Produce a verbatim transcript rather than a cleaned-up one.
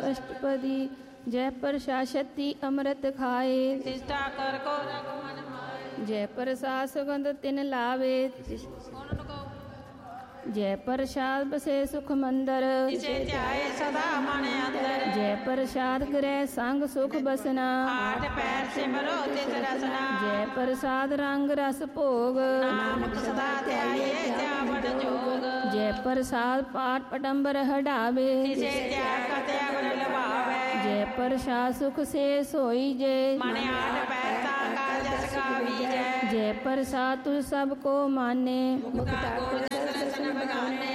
अष्टपदी। जय प्रसाद शक्ति अमृत खाए। तिष्ठा कर को रख मन माए। जय प्रसाद सुगंध तिन लावे। जय प्रसाद बसे सुख मंदर। जिसे ध्याए सदा मन अंदर। जय प्रसाद गृह संग सुख बसना। आठ पैर सिमरो तिस रसना। जय प्रसाद रंग रस भोग। नानक सदा ध्याये त्यावन जोग। जय प्रसाद पाठ पटंबर हटावे। जिसे त्याग त्याग लभावे। जय प्रसाद सुख से सोई जय। मन आठ पैसा का जस का विजय। जय प्रसाद तु सबको माने। मुक्ता गुरु दर्शन बगाने।